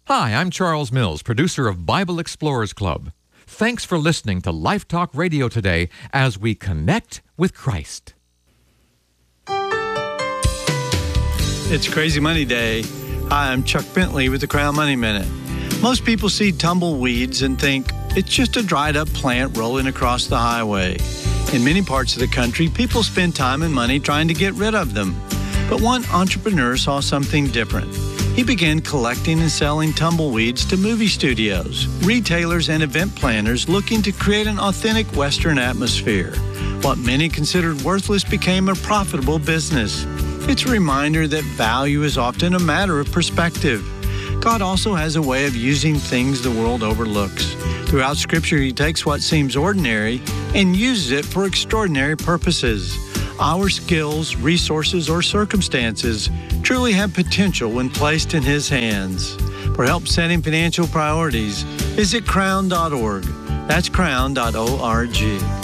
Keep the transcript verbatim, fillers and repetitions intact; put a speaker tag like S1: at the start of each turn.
S1: Hi, I'm Charles Mills, producer of Bible Explorers Club. Thanks for listening to Life Talk Radio today as we connect with Christ.
S2: It's Crazy Money Day. Hi, I'm Chuck Bentley with the Crown Money Minute. Most people see tumbleweeds and think it's just a dried up plant rolling across the highway. In many parts of the country, people spend time and money trying to get rid of them. But one entrepreneur saw something different. He began collecting and selling tumbleweeds to movie studios, retailers, and event planners looking to create an authentic Western atmosphere. What many considered worthless became a profitable business. It's a reminder that value is often a matter of perspective. God also has a way of using things the world overlooks. Throughout Scripture, He takes what seems ordinary and uses it for extraordinary purposes. Our skills, resources, or circumstances truly have potential when placed in His hands. For help setting financial priorities, visit crown dot org. That's crown dot org.